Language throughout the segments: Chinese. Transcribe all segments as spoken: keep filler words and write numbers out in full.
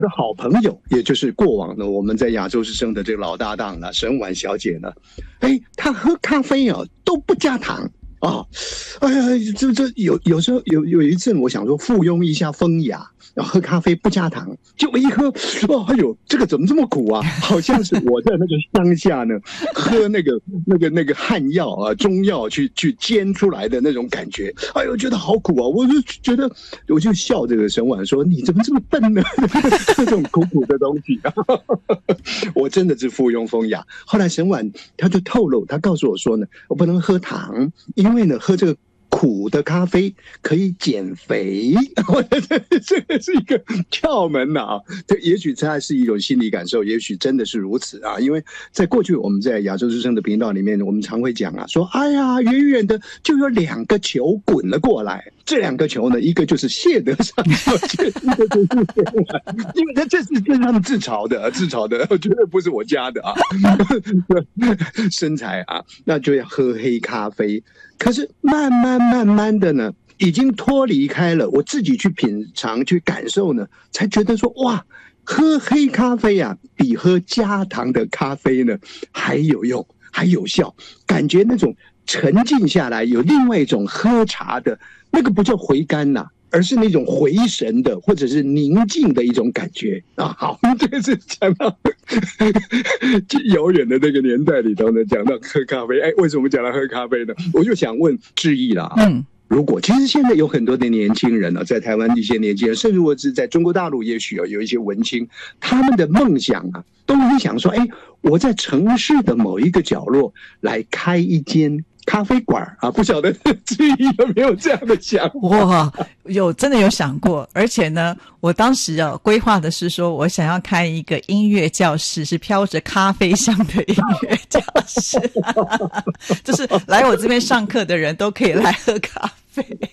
的好朋友，也就是过往呢我们在亚洲之声的这个老搭档呢，沈婉小姐呢，哎，她喝咖啡啊都不加糖。啊，哎呀，这这有有时候有有一阵，我想说附庸一下风雅，要喝咖啡不加糖，结果一喝，哦，哎呦，这个怎么这么苦啊？好像是我在那个乡下呢，喝那个那个那个汉药啊，中药去去煎出来的那种感觉，哎呦，觉得好苦啊！我就觉得，我就笑这个沈婉说：“你怎么这么笨呢？这种苦苦的东西啊！”我真的是附庸风雅。后来沈婉他就透露，他告诉我说呢，我不能喝糖，因为呢喝这个苦的咖啡可以减肥。我觉得这个是一个窍门呐、啊，这也许它是一种心理感受，也许真的是如此啊。因为在过去我们在亚洲之声的频道里面，我们常会讲啊，说哎呀，远远的就有两个球滚了过来，这两个球呢，一个就是谢德上小姐，一个就是沈婉，因为他这是跟他们自嘲的，自嘲的，绝对不是我家的啊。身材啊，那就要喝黑咖啡。可是慢慢慢慢的呢，已经脱离开了，我自己去品尝去感受呢，才觉得说哇，喝黑咖啡啊，比喝加糖的咖啡呢还有用，还有效，感觉那种沉静下来，有另外一种喝茶的那个不叫回甘呐、啊，而是那种回神的或者是宁静的一种感觉啊。好，这个是讲到遥远的那个年代里头呢，讲到喝咖啡，哎，为什么讲到喝咖啡呢？我就想问志毅啦，嗯。如果其实现在有很多的年轻人啊，在台湾的一些年轻人，甚至我是在中国大陆，也许有有一些文青，他们的梦想啊，都会想说，哎，我在城市的某一个角落来开一间咖啡馆啊，不晓得志毅有没有这样的想法？ 哇，有真的有想过，而且呢，我当时啊规划的是说，我想要开一个音乐教室，是飘着咖啡香的音乐教室，就是来我这边上课的人都可以来喝咖啡。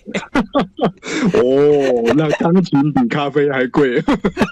哦，那钢琴比咖啡还贵。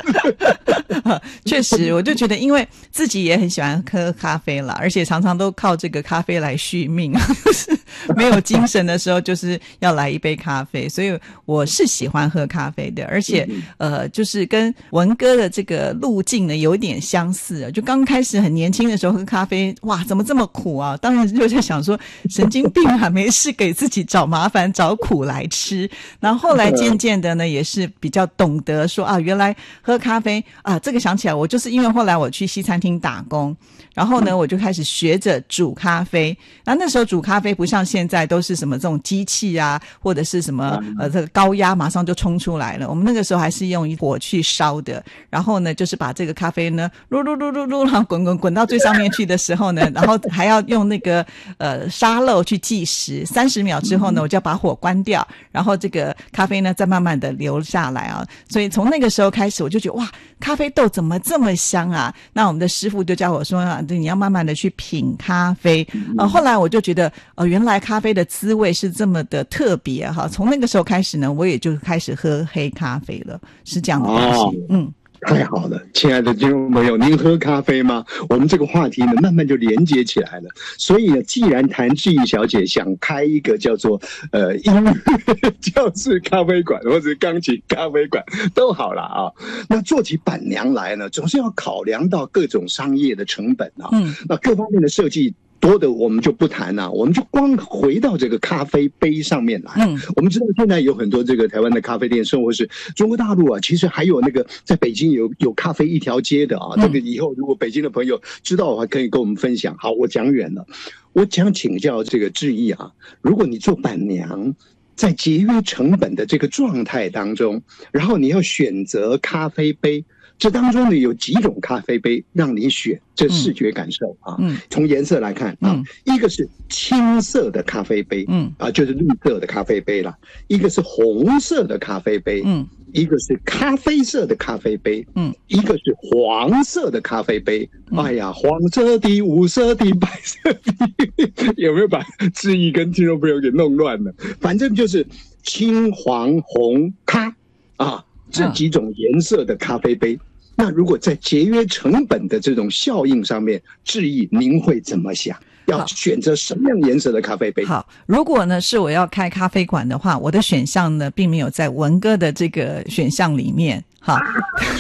确实，我就觉得，因为自己也很喜欢喝咖啡啦，而且常常都靠这个咖啡来续命，就是没有精神的时候，就是要来一杯咖啡。所以我是喜欢喝咖啡的，而且呃，就是跟文哥的这个路径呢有点相似。就刚开始很年轻的时候喝咖啡，哇，怎么这么苦啊？当然就在想说，神经病啊，没事给自己找麻烦，找苦来吃。然后后来渐渐的呢，也是比较懂得说啊，原来喝咖啡啊，这个想起来，我就是因为后来我去西餐厅打工，然后呢，我就开始学着煮咖啡。然后那时候煮咖啡不像现在都是什么这种机器啊，或者是什么呃这个高压马上就冲出来了。我们那个时候还是用火去烧的，然后呢，就是把这个咖啡呢噜噜噜噜噜，然后滚滚滚到最上面去的时候呢，然后还要用那个呃沙漏去计时，三十秒之后呢，我就要把火关掉，然后这个咖啡呢再慢慢的流下来啊。所以从那个时候开始，我就觉得哇，咖啡豆怎么这么香啊？那我们的师傅就教我说啊，你要慢慢的去品咖啡。呃，后来我就觉得呃，原来咖啡的滋味是这么的特别哈。从那个时候开始呢，我也就开始喝黑咖啡了，是这样的关系。哦、嗯。 太好了，亲爱的听众朋友，您喝咖啡吗？我们这个话题呢，慢慢就连接起来了。所以呢，既然谭志毅小姐想开一个叫做呃音乐教室咖啡馆，或者钢琴咖啡馆都好了啊。那做起板娘来呢，总是要考量到各种商业的成本啊，嗯，那各方面的设计。多的我们就不谈了、啊，我们就光回到这个咖啡杯上面来。嗯，我们知道现在有很多这个台湾的咖啡店，甚或是中国大陆啊，其实还有那个在北京有有咖啡一条街的啊。嗯、这个以后如果北京的朋友知道的话，可以跟我们分享。好，我讲远了，我想请教这个志毅啊，如果你做板娘，在节约成本的这个状态当中，然后你要选择咖啡杯。这当中呢有几种咖啡杯让你选，这视觉感受啊。嗯，从颜色来看啊，嗯、一个是青色的咖啡杯，嗯啊，就是绿色的咖啡杯啦；一个是红色的咖啡杯，嗯，一个是咖啡色的咖啡杯，嗯，一个是黄色的咖啡杯。嗯、哎呀，黄色的、五色的、白色的，有没有把志毅跟听众朋友给弄乱了？反正就是青、黄、红、咖啊。这几种颜色的咖啡杯，那如果在节约成本的这种效应上面，志毅您会怎么想？要选择什么样颜色的咖啡杯？ 好，如果呢是我要开咖啡馆的话，我的选项呢并没有在文哥的这个选项里面。好。